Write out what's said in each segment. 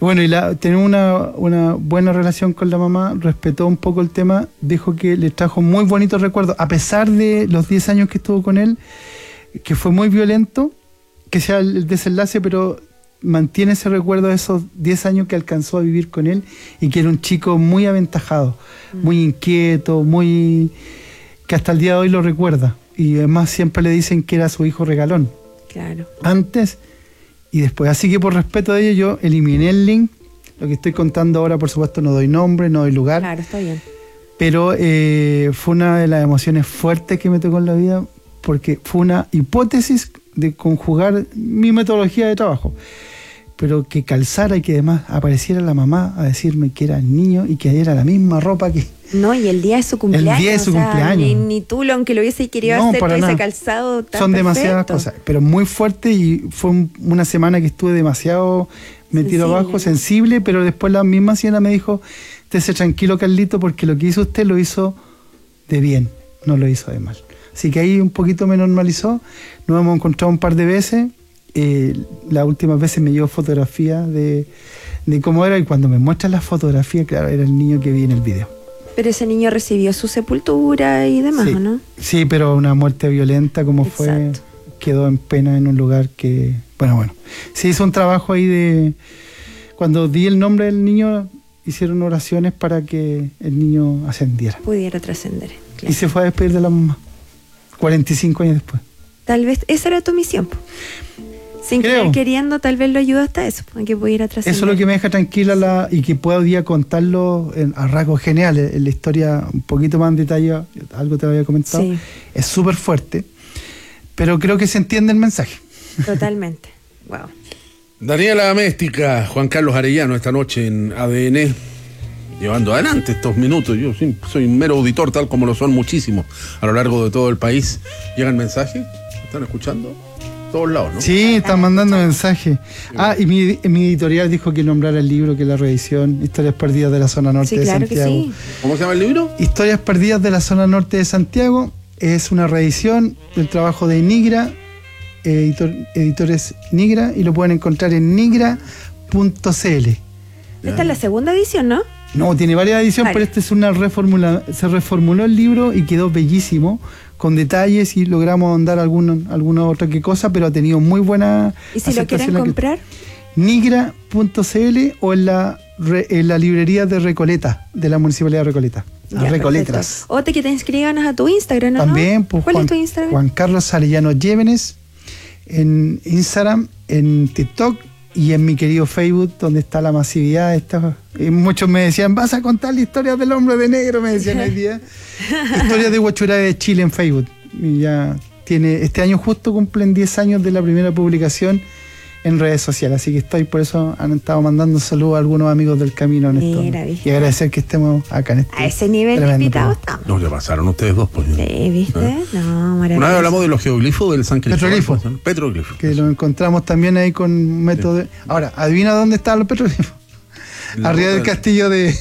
Bueno, y tenemos una buena relación con la mamá, respetó un poco el tema, dijo que le trajo muy bonitos recuerdos, a pesar de los 10 años que estuvo con él, que fue muy violento, que sea el desenlace, pero mantiene ese recuerdo de esos 10 años que alcanzó a vivir con él y que era un chico muy aventajado, muy inquieto, que hasta el día de hoy lo recuerda. Y además siempre le dicen que era su hijo regalón. Claro. Antes y después. Así que por respeto de ello, yo eliminé el link. Lo que estoy contando ahora, por supuesto, no doy nombre, no doy lugar. Claro, está bien. Pero fue una de las emociones fuertes que me tocó en la vida, porque fue una hipótesis de conjugar mi metodología de trabajo. Pero que calzara y que además apareciera la mamá a decirme que era niño y que era la misma ropa que... No, y el día de su cumpleaños. El día de su cumpleaños. Ni tú, aunque lo hubiese querido hacer con ese calzado tan Son perfecto. demasiadas cosas, pero muy fuerte, y fue una semana que estuve demasiado metido abajo, sensible, pero después la misma señora me dijo, estése tranquilo, Carlito, porque lo que hizo usted lo hizo de bien, no lo hizo de mal. Así que ahí un poquito me normalizó, nos hemos encontrado un par de veces, las últimas veces me llevó fotografías de cómo era, y cuando me muestran las fotografías, claro, era el niño que vi en el video. Pero ese niño recibió su sepultura y demás, sí, ¿no? Sí, pero una muerte violenta como fue, quedó en pena en un lugar que... Bueno, se hizo un trabajo ahí de... Cuando di el nombre del niño, hicieron oraciones para que el niño ascendiera. Pudiera trascender. Claro. Y se fue a despedir de la mamá, 45 años después. Tal vez esa era tu misión, sin querer queriendo, tal vez lo ayudó hasta eso, a que pudiera trascender. Eso es lo que me deja tranquila y que puedo hoy día contarlo a rasgos generales. En la historia un poquito más en detalle, algo te lo había comentado, sí. Es súper fuerte, pero creo que se entiende el mensaje. Totalmente. Wow. Daniela Améstica, Juan Carlos Arellano, esta noche en ADN, llevando adelante estos minutos. Yo soy un mero auditor, tal como lo son muchísimos a lo largo de todo el país. ¿Llega el mensaje? ¿Están escuchando? Todos lados, ¿no? Sí, están mandando mensajes. Y mi editorial dijo que nombrara el libro, que la reedición Historias Perdidas de la Zona Norte de Santiago. Que sí. ¿Cómo se llama el libro? Historias Perdidas de la Zona Norte de Santiago. Es una reedición del trabajo de Nigra, editores Nigra, y lo pueden encontrar en nigra.cl. Esta es la segunda edición, ¿no? No, tiene varias ediciones, pero esta es una reformula. Se reformuló el libro y quedó bellísimo, con detalles, y logramos ahondar alguna otra cosa, pero ha tenido muy buena... ¿Y si lo quieren comprar? Nigra.cl o en la librería de Recoleta, de la Municipalidad de Recoleta. Las Recoletras. Perfecto. O que te inscriban a tu Instagram, ¿no? También, pues, ¿Cuál es tu Instagram? Juan Carlos Arellano Llévenes, en Instagram, en TikTok y en mi querido Facebook, donde está la masividad. Y muchos me decían, vas a contar la historia del hombre de negro, me decían hoy día. Historias de Huachurá de Chile en Facebook. Y ya este año justo cumplen 10 años de la primera publicación en redes sociales, así que por eso han estado mandando saludos a algunos amigos del camino en esto. Y agradecer que estemos acá en este. A ese nivel de invitados estamos. No, le pasaron ustedes dos, pues. Sí, ¿viste? No, maravilloso. Una vez hablamos de los geoglifos del San Cristóbal. Petroglifos. Que lo encontramos también ahí con método. Ahora, ¿adivina dónde están los petroglifos? Arriba del castillo de...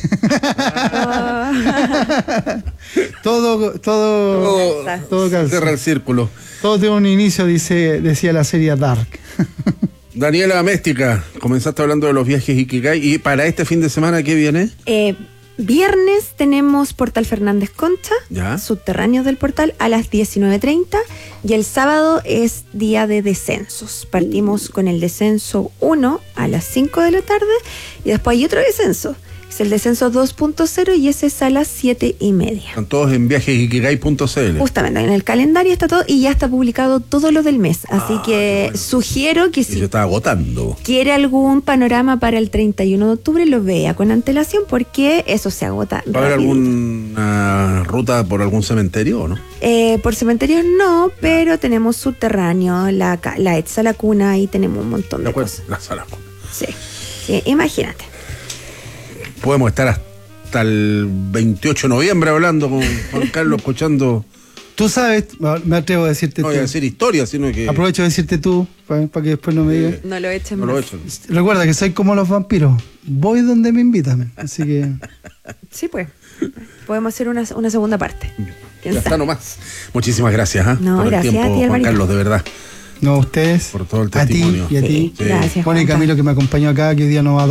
todo cierra el círculo. Todo tiene un inicio, decía la serie Dark. Daniela Améstica, comenzaste hablando de los viajes Ikigai, y para este fin de semana, ¿qué viene? Viernes tenemos Portal Fernández Concha, subterráneos del portal, a las 19:30, y el sábado es día de descensos. Partimos con el descenso 1 a las 5 de la tarde, y después hay otro descenso. Es el descenso 2.0 y ese es a las 7:30. Están todos en viajesikigai.cl. Justamente, en el calendario está todo y ya está publicado todo lo del mes. Así que sugiero que si se está agotando, quiere algún panorama para el 31 de octubre, lo vea con antelación, porque eso se agota. ¿Va a haber alguna ruta por algún cementerio o no? Por cementerios no, pero tenemos subterráneo, la Etzalacuna, y tenemos un montón de cosas. La Etzalacuna. Sí, imagínate. Podemos estar hasta el 28 de noviembre hablando con Juan Carlos, escuchando. Tú sabes, me atrevo a decirte tú. No voy a decir historia, sino que... Aprovecho de decirte tú, para que después no me digas. No lo echen más. Recuerda que soy como los vampiros. Voy donde me invitan. Así que... Sí, pues. Podemos hacer una segunda parte. Ya está nomás. Muchísimas gracias por el tiempo, a ti, Juan Carlos, de verdad. No, a ustedes. Por todo el testimonio. A ti y a ti. Gracias, Juan y Camilo, que me acompañó acá, que hoy día no va a